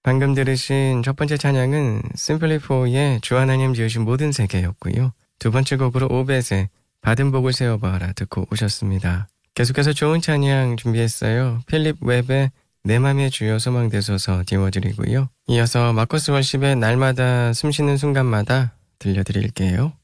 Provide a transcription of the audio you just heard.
방금 들으신 첫 번째 찬양은 심플리4의 주 하나님 지으신 모든 세계였고요. 두 번째 곡으로 오벳의 받은 복을 세어봐라 듣고 오셨습니다. 계속해서 좋은 찬양 준비했어요. 필립 웹의 내 맘의 주여 소망되소서 띄워드리고요. 이어서 마커스 월십의 날마다 숨쉬는 순간마다 들려드릴게요.